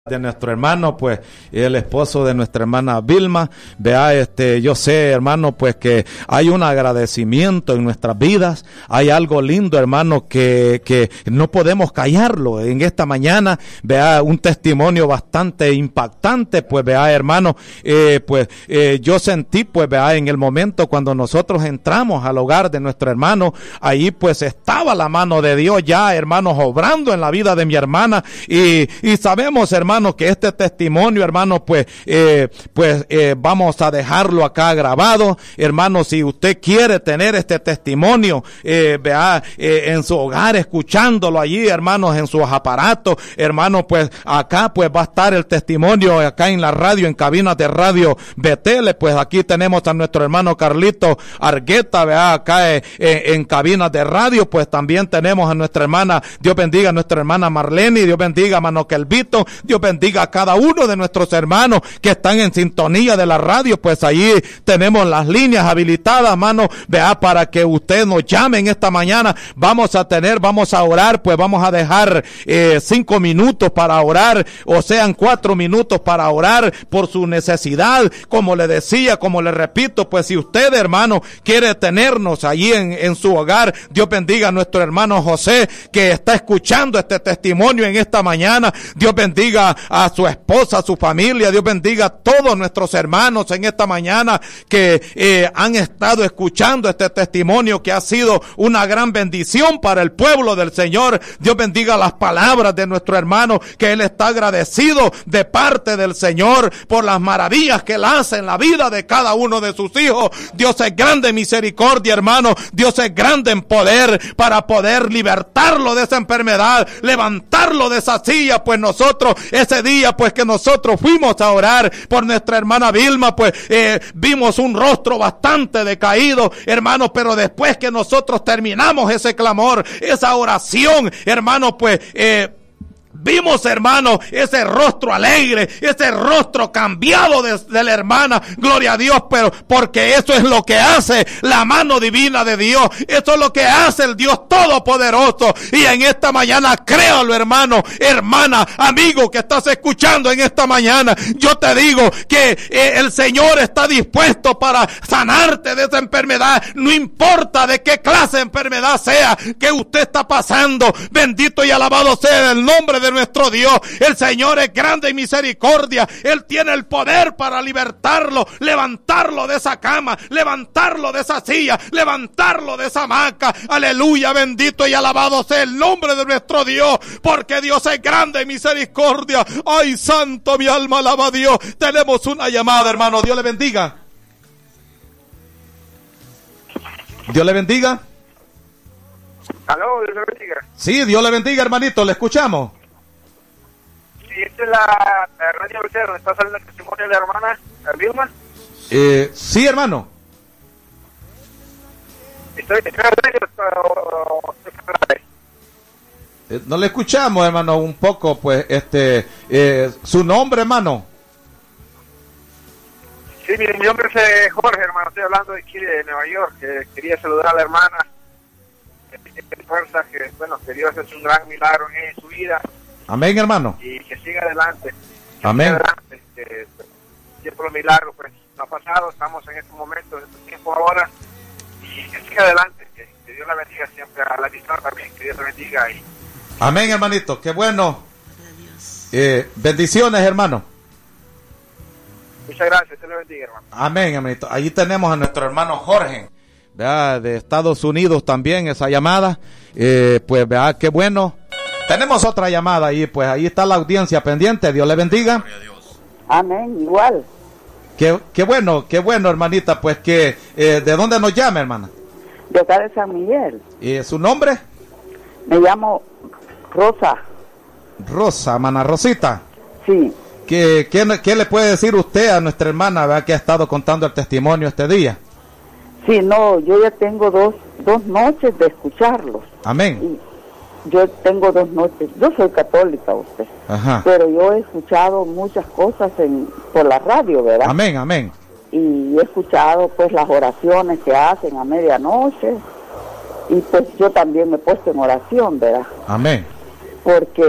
de nuestro hermano, pues el esposo de nuestra hermana Vilma. Yo sé, hermano, pues que hay un agradecimiento en nuestras vidas, hay algo lindo, hermano, que no podemos callarlo. En esta mañana, un testimonio bastante impactante, pues hermano, yo sentí, pues en el momento cuando nosotros entramos al hogar de nuestro hermano, ahí pues estaba la mano de Dios ya, hermanos, obrando en la vida de mi hermana, y sabemos, hermano, que este testimonio, hermano, vamos a dejarlo acá grabado. Hermano, si usted quiere tener este testimonio, en su hogar, escuchándolo allí, hermanos, en sus aparatos, hermano, pues acá pues va a estar el testimonio acá en la radio, en cabinas de radio Betel. Pues aquí tenemos a nuestro hermano Carlito Argueta, acá en cabinas de radio. Pues también tenemos a nuestra hermana, Dios bendiga a nuestra hermana Marlene, Dios bendiga a Mano Quelvito, Dios bendiga a cada uno de nuestros hermanos que están en sintonía de la radio. Pues allí tenemos las líneas habilitadas, hermano, para que usted nos llame en esta mañana. Vamos a orar, pues vamos a dejar 5 minutos para orar, o sean 4 minutos para orar por su necesidad. Como le decía, como le repito, pues si usted, hermano, quiere tenernos allí en su hogar, Dios bendiga a nuestro hermano José, que está escuchando este testimonio en esta mañana. Dios bendiga a su esposa, a su familia. Dios bendiga a todos nuestros hermanos en esta mañana que han estado escuchando este testimonio, que ha sido una gran bendición para el pueblo del Señor. Dios bendiga las palabras de nuestro hermano, que él está agradecido de parte del Señor por las maravillas que él hace en la vida de cada uno de sus hijos. Dios es grande en misericordia, hermano. Dios es grande en poder para poder libertarlo de esa enfermedad, levantarlo de esa silla. Pues nosotros, ese día, pues que nosotros fuimos a orar por nuestra hermana Vilma, pues vimos un rostro bastante decaído, hermano, pero después que nosotros terminamos ese clamor, esa oración, hermano, pues vimos, hermano, ese rostro alegre, ese rostro cambiado de la hermana. Gloria a Dios, pero porque eso es lo que hace la mano divina de Dios. Eso es lo que hace el Dios Todopoderoso. Y en esta mañana, créalo, hermano, hermana, amigo que estás escuchando en esta mañana, yo te digo que el Señor está dispuesto para sanarte de esa enfermedad. No importa de qué clase de enfermedad sea que usted está pasando. Bendito y alabado sea el nombre de nuestro Dios. El Señor es grande en misericordia. Él tiene el poder para libertarlo, levantarlo de esa cama, levantarlo de esa silla, levantarlo de esa hamaca. Aleluya, bendito y alabado sea el nombre de nuestro Dios, porque Dios es grande en misericordia. Ay, santo, mi alma alaba a Dios. Tenemos una llamada, hermano. Dios le bendiga. Dios le bendiga. Aló, Dios le bendiga. Sí, Dios le bendiga, hermanito. Le escuchamos. Sí, esta es la radio Betel, donde está saliendo el testimonio de la hermana Vilma. Sí, hermano. No le escuchamos, hermano, un poco, pues, su nombre, hermano. Sí, mire, mi nombre es Jorge, hermano, estoy hablando de aquí de Nueva York. Quería saludar a la hermana, fuerza, que Dios hace un gran milagro en su vida. Amén, hermano. Y que siga adelante. Amén. Siempre los milagros, pues, no ha pasado, estamos en estos momentos, en este tiempo ahora, y que siga adelante, que Dios la bendiga siempre, a la distancia también, que Dios la bendiga. Amén, hermanito, qué bueno. Bendiciones, hermano. Muchas gracias, Dios la bendiga, hermano. Amén, hermanito. Allí tenemos a nuestro hermano Jorge, de Estados Unidos también, esa llamada. Pues, qué bueno. Tenemos otra llamada ahí, pues ahí está la audiencia pendiente. Dios le bendiga. Amén, igual. Qué bueno, hermanita, pues que ¿de dónde nos llama, hermana? De acá de San Miguel. ¿Y su nombre? Me llamo Rosa. Rosa, hermana Rosita. Sí. ¿Qué le puede decir usted a nuestra hermana, ¿verdad?, que ha estado contando el testimonio este día? Sí, no, yo ya tengo dos noches de escucharlos. Amén. Yo tengo 2 noches. Yo soy católica, usted. Ajá. Pero yo he escuchado muchas cosas por la radio, ¿verdad? Amén, amén. Y he escuchado, pues, las oraciones que hacen a medianoche. Y, pues, yo también me he puesto en oración, ¿verdad? Amén. Porque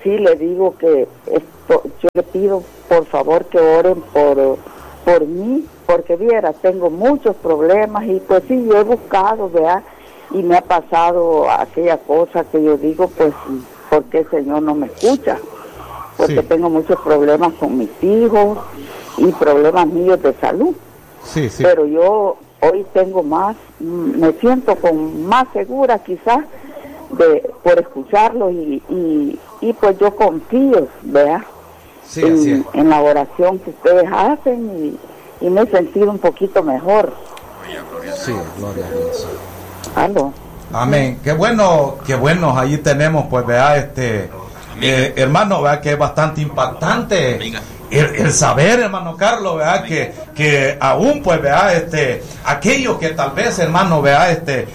sí le digo que yo le pido por favor que oren por mí, porque viera, tengo muchos problemas y pues sí, yo he buscado, ¿verdad? Y me ha pasado aquella cosa que yo digo, pues, ¿por qué el Señor no me escucha? Porque sí, tengo muchos problemas con mis hijos y problemas míos de salud. Sí, sí. Pero yo hoy tengo más, me siento más segura quizás por escucharlos y pues yo confío, ¿verdad? Sí, en la oración que ustedes hacen y me he sentido un poquito mejor. Sí, gloria a Dios. ¿Aló? Amén. Qué bueno, allí tenemos, pues, vea, hermano, vea que es bastante impactante el saber, hermano Carlos, vea que aún, pues, vea, aquellos que tal vez, hermano, vea,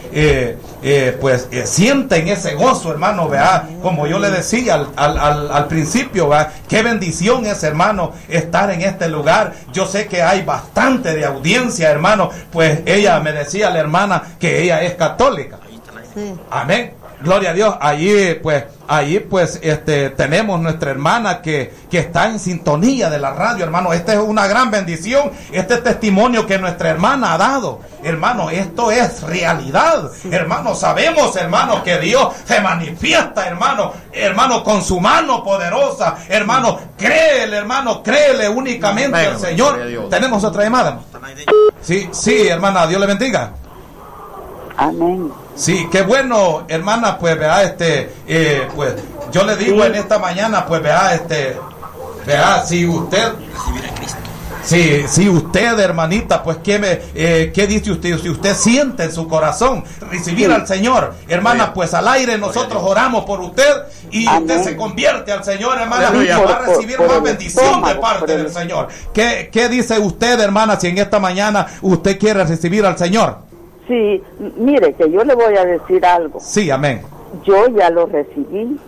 sienten ese gozo, hermano, vea, como yo le decía al principio, vea, qué bendición es, hermano, estar en este lugar. Yo sé que hay bastante de audiencia, hermano, pues ella me decía, la hermana, que ella es católica. Sí. Amén. Gloria a Dios. Allí pues tenemos nuestra hermana que está en sintonía de la radio, hermano. Esta es una gran bendición, este testimonio que nuestra hermana ha dado, hermano. Esto es realidad, sí, hermano. Sabemos, hermano, que Dios se manifiesta, hermano, con su mano poderosa, hermano. Créele únicamente al Señor. Tenemos otra llamada. Sí, hermana, Dios le bendiga. Amén. Sí, qué bueno, hermana, pues vea, pues yo le digo en esta mañana, pues vea, si usted, si usted, hermanita, pues ¿qué dice usted? Si usted siente en su corazón recibir al Señor, hermana, pues al aire nosotros oramos por usted y usted se convierte al Señor, hermana, y va a recibir más bendición de parte del Señor. ¿Qué dice usted, hermana, si en esta mañana usted quiere recibir al Señor? Sí, mire, que yo le voy a decir algo. Sí, amén. Yo ya lo recibí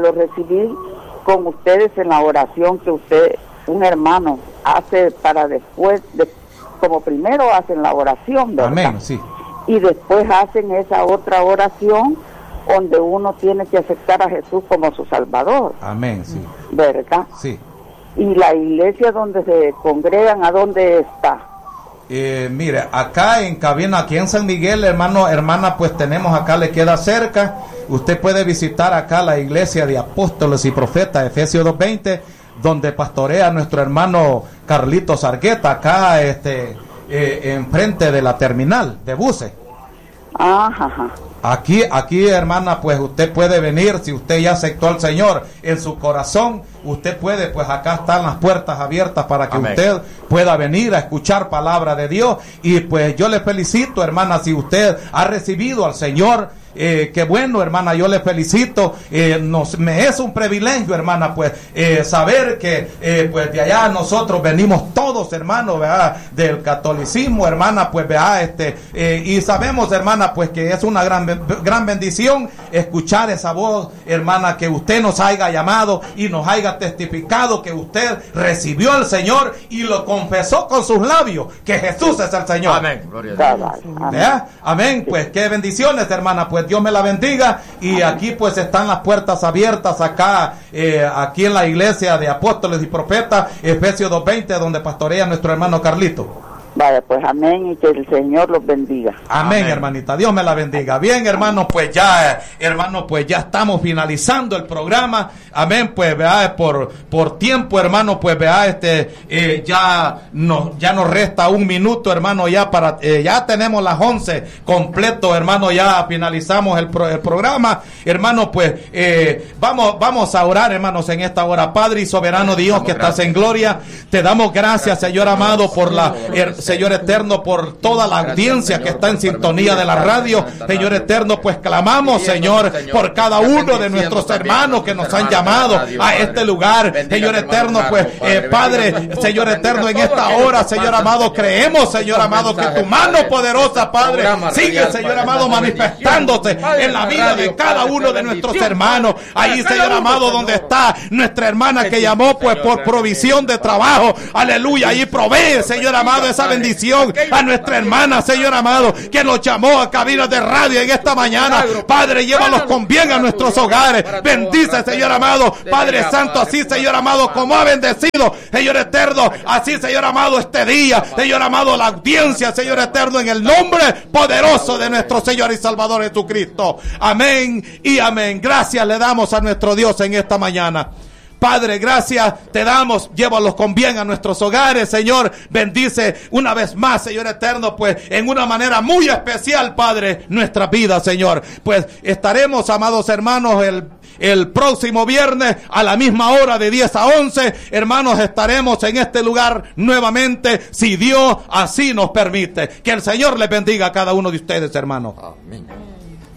con ustedes en la oración que un hermano, hace para después, como primero hacen la oración, ¿verdad? Amén, sí. Y después hacen esa otra oración donde uno tiene que aceptar a Jesús como su Salvador. Amén, sí. ¿Verdad? Sí. Y la iglesia donde se congregan, ¿a dónde está? Mire, acá en cabina, aquí en San Miguel, hermana, pues tenemos acá, le queda cerca. Usted puede visitar acá la iglesia de apóstoles y profetas, Efesios 2:20, donde pastorea nuestro hermano Carlitos Argueta, acá enfrente de la terminal de buses. Ajá. Aquí, hermana, pues usted puede venir, si usted ya aceptó al Señor en su corazón, usted puede, pues acá están las puertas abiertas para que usted pueda venir a escuchar palabra de Dios. Y pues yo le felicito, hermana, si usted ha recibido al Señor. Qué bueno, hermana, yo le felicito. Me es un privilegio, hermana, pues saber que pues de allá nosotros venimos todos, hermano, ¿verdad? Del catolicismo, hermana, pues y sabemos, hermana, pues que es una gran bendición escuchar esa voz, hermana, que usted nos haya llamado y nos haya testificado que usted recibió al Señor y lo confesó con sus labios, que Jesús es el Señor. Amén. Gloria a Dios. ¿Verdad? Amén. Pues qué bendiciones, hermana, pues Dios me la bendiga. Y aquí pues están las puertas abiertas acá, aquí en la iglesia de apóstoles y profetas, Efesios 2:20, donde pastorea nuestro hermano Carlito. Vale, pues amén, y que el Señor los bendiga. Amén, hermanita, Dios me la bendiga. Bien, hermano, pues ya estamos finalizando el programa. Amén, pues vea, por tiempo, hermano, pues vea, ya nos resta un minuto, hermano, ya tenemos las 11 completo, hermano, ya finalizamos el programa, hermano, pues vamos a orar, hermanos, en esta hora. Padre y soberano Dios, que estás en gloria, te damos gracias, Señor amado, por Señor eterno, por toda la audiencia que está en sintonía de la radio. Señor eterno, pues clamamos, Señor, por cada uno de nuestros hermanos que nos han llamado a este lugar. Señor eterno, pues Padre, Señor eterno, en esta hora, Señor amado, creemos, Señor amado, que tu mano poderosa, Padre, sigue, Señor amado, manifestándose en la vida de cada uno de nuestros hermanos. Ahí, Señor amado, donde está nuestra hermana que llamó, pues por provisión de trabajo, aleluya, ahí provee, Señor amado, esa bendición a nuestra hermana, Señor amado, que nos llamó a cabinas de radio en esta mañana. Padre, llévalos con bien a nuestros hogares. Bendice, Señor amado, Padre Santo, así, Señor amado, como ha bendecido, Señor eterno, así, Señor amado, este día, Señor amado, la audiencia, Señor eterno, en el nombre poderoso de nuestro Señor y Salvador Jesucristo. Amén y amén. Gracias le damos a nuestro Dios en esta mañana. Padre, gracias te damos, llévalos con bien a nuestros hogares, Señor. Bendice una vez más, Señor eterno, pues en una manera muy especial, Padre, nuestra vida, Señor. Pues estaremos, amados hermanos, el próximo viernes a la misma hora de 10 a 11. Hermanos, estaremos en este lugar nuevamente, si Dios así nos permite. Que el Señor les bendiga a cada uno de ustedes, hermanos. Amén.